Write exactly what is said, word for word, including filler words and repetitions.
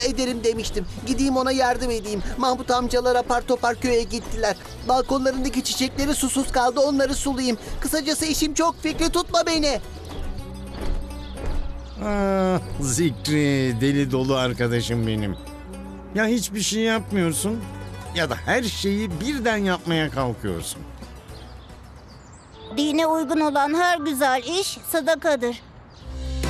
ederim demiştim. Gideyim ona yardım edeyim. Mahmut amcalar apar topar köye gittiler. Balkonlarındaki çiçekleri susuz kaldı, onları sulayayım. Kısacası işim çok, Fikri tutma beni. Ah, Zikri, deli dolu arkadaşım benim. Ya hiçbir şey yapmıyorsun ya da her şeyi birden yapmaya kalkıyorsun. Dine uygun olan her güzel iş sadakadır.